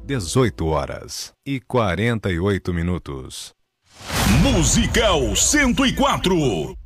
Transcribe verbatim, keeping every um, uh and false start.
dezoito horas e quarenta e oito minutos. Musical cento e quatro.